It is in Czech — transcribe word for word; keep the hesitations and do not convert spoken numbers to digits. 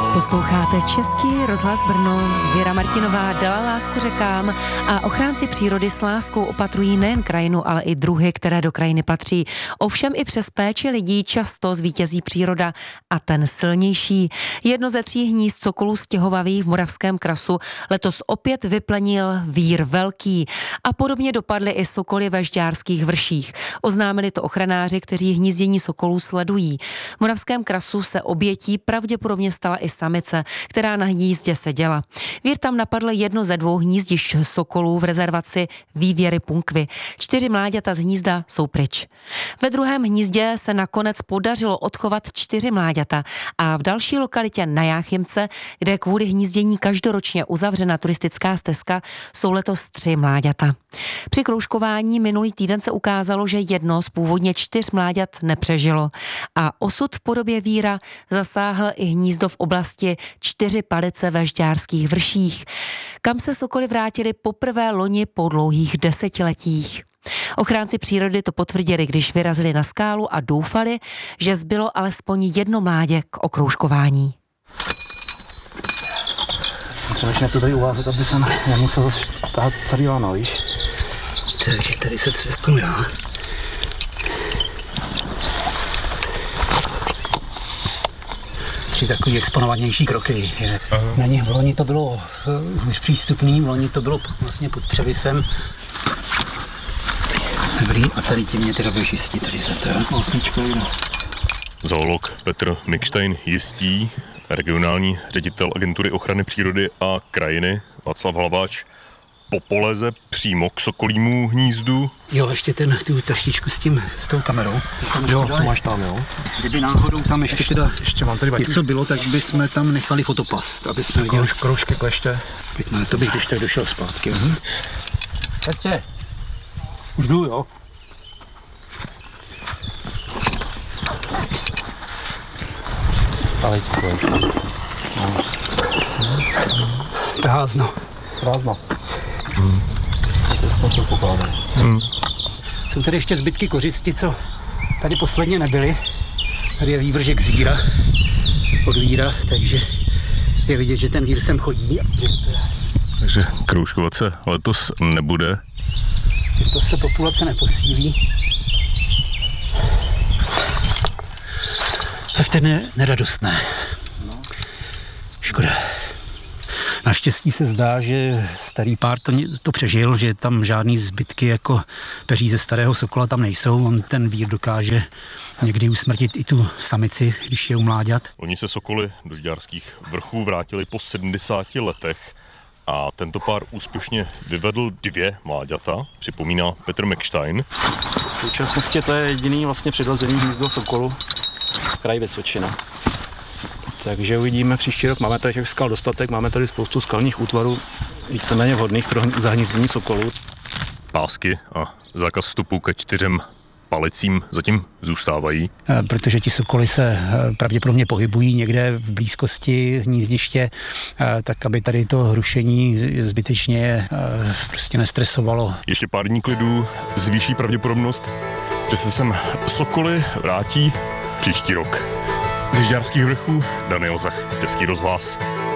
Posloucháte Český rozhlas Brno. Věra Martinová dala lásku řekám a ochránci přírody s láskou opatrují nejen krajinu, ale i druhy, které do krajiny patří. Ovšem i přes péči lidí často zvítězí příroda a ten silnější. Jedno ze tří hnízd sokolů stěhovavých v Moravském krasu letos opět vyplenil vír velký a podobně dopadly i sokoly ve Žďárských vrších. Oznámili to ochranáři, kteří hnízdění sokolů sledují. V Moravském krasu se obětí pravděpodobně stala i samice, která na hnízdě seděla. Vír tam napadl jedno ze dvou hnízdišť sokolů v rezervaci Vývěry Punkvy. Čtyři mláďata z hnízda jsou pryč. Ve druhém hnízdě se nakonec podařilo odchovat čtyři mláďata a v další lokalitě na Jáchymce, kde kvůli hnízdění každoročně uzavřena turistická stezka, jsou letos tři mláďata. Při kroužkování minulý týden se ukázalo, že jedno z původně čtyř mláďat nepřežilo a osud v podobě víra zasáhl i hnízdo v oblasti Čtyři Palice ve Žďárských vrších, kam se sokoly vrátili poprvé loni po dlouhých desetiletích. Ochránci přírody to potvrdili, když vyrazili na skálu a doufali, že zbylo alespoň jedno mládě k okroužkování. Třeba to tady uvázet, aby jsem nemusel tahat celý ráno, víš? Takže tady se cvěknu já. Tři takový exponovanější kroky. Není, v loni to bylo už přístupný, v loni to bylo vlastně pod převisem. Dobrý, a tady ti mě teda budeš jistí, tady se to osmičko jde. Zoolog Petr Mikštajn jistí, regionální ředitel agentury ochrany přírody a krajiny Václav Hlaváč popoleze přímo k sokolímu hnízdu. Jo, ještě ten, tu taštičku s tím, s tou kamerou. Jo, to máš tam, jo. Kdyby náhodou tam ještě, ještě teda ještě mám tady něco bylo, tak bychom tam nechali fotoplast, aby jsme viděli. Krouž, kroužky kleště. No, to bych když tak došel zpátky. Mm-hmm. Petře, už jdu, jo. Ale pojď. Prázdno. Prázdno. Hmm. Hmm. Jsou tady ještě zbytky kořisti, co tady posledně nebyly. Tady je vývržek z víra, od víra, takže je vidět, že ten vír sem chodí. Takže kroužkovat se letos nebude. To se populace neposílí. Tak ten je neradostné. Škoda. Naštěstí se zdá, že starý pár to, to přežil, že tam žádný zbytky jako peří ze starého sokola tam nejsou. On ten vír dokáže někdy usmrtit i tu samici, když je umláďat. Oni se sokoly do Žďárských vrchů vrátili po sedmdesáti letech a tento pár úspěšně vyvedl dvě mláďata, připomíná Petr Mikštajn. V současnosti to je jediný vlastně předlazený hnízdo sokolu v kraji Vysočina. Takže uvidíme příští rok. Máme tady těch skal dostatek, máme tady spoustu skalních útvarů, víceméně vhodných pro zahnízdění sokolů. Pásky a zákaz vstupu ke čtyřem palicím zatím zůstávají. Protože ti sokoly se pravděpodobně pohybují někde v blízkosti hnízdiště, tak aby tady to rušení zbytečně prostě nestresovalo. Ještě pár dní klidu zvýší pravděpodobnost, že se sem sokoly vrátí příští rok. Ze Žďárských vrchů Daniel Zach, Český rozhlas.